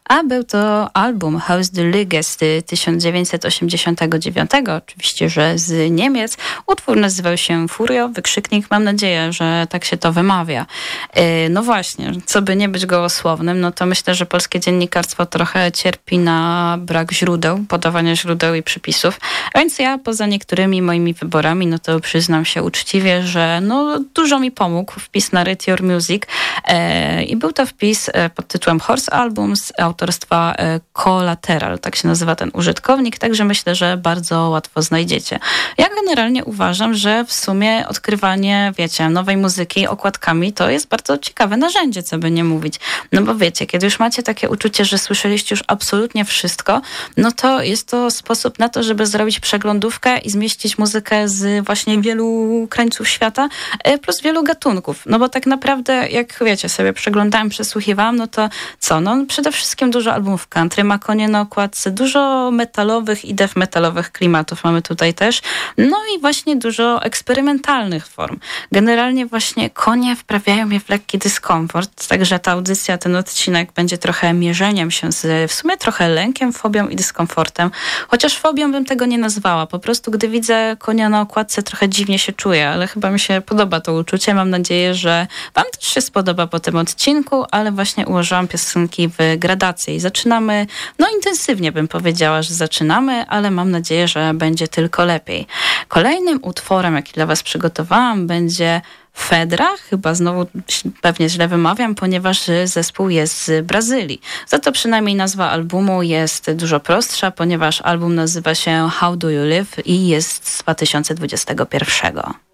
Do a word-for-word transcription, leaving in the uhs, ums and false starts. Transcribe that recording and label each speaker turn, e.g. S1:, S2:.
S1: a był to album Haus der Lüge z tysiąc dziewięćset osiemdziesiątego dziewiątego, oczywiście, że z Niemiec. Utwór nazywał się Furio, wykrzyknik, mam nadzieję, że tak się to wymawia. No właśnie, co by nie być gołosłownym, no to myślę, że polskie dziennikarstwo trochę cierpi na brak źródeł, podawania źródeł i przypisów, więc ja poza niektórymi moimi wyborami, no to przyznam się uczciwie, że no dużo mi pomógł wpis na Rate Your Music e, i był to wpis pod tytułem Horse Albums autorstwa e, Collateral, tak się nazywa ten użytkownik, także myślę, że bardzo łatwo znajdziecie. Ja generalnie uważam, że w sumie odkrywanie, wiecie, nowej muzyki okładkami to jest bardzo ciekawe narzędzie, co by nie mówić. No bo wiecie, kiedy już macie takie uczucie, że słyszeliście już absolutnie wszystko, no to jest to sposób na to, żeby zrobić przeglądówkę i zmieścić muzykę z właśnie wielu krańców świata, plus wielu gatunków. No bo tak naprawdę, jak wiecie, sobie przeglądałam, przesłuchiwałam, no to co? No przede wszystkim dużo albumów country ma konie na okładce, dużo metalowych i death metalowych klimatów mamy tutaj też. No i właśnie dużo eksperymentalnych form. Generalnie właśnie konie wprawiają mnie w lekki dyskomfort, także ta audycja, ten odcinek będzie trochę mierzeniem się z w sumie trochę lękiem, fobią i dyskomfortem. Chociaż fobią bym tego nie nazwała. Po prostu gdy widzę konia na okładce, trochę dziwnie się czuję, ale chyba mi się podoba to uczucie. Mam nadzieję, że wam też się spodoba po tym odcinku, ale właśnie ułożyłam piosenki w gradacji. Zaczynamy, no intensywnie bym powiedziała, że zaczynamy, ale mam nadzieję, że będzie tylko lepiej. Kolejnym utworem, jaki dla was przygotowałam, będzie Fedra, chyba znowu pewnie źle wymawiam, ponieważ zespół jest z Brazylii. Za to przynajmniej nazwa albumu jest dużo prostsza, ponieważ album nazywa się How Do You Live i jest z dwa tysiące dwudziestego pierwszego.